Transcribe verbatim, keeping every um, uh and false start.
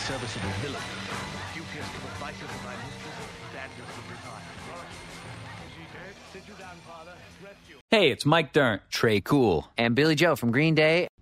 serviceable villain. Duteous to the vices of my mistress, standards of desire. Is she dead? Sit you down, father. Rescue. Hey, it's Mike Dirnt, Trey Cool, and Billy Joe from Green Day.